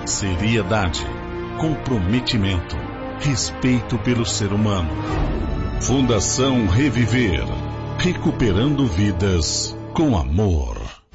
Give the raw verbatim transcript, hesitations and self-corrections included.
seriedade, comprometimento, respeito pelo ser humano. Fundação Reviver, recuperando vidas com amor.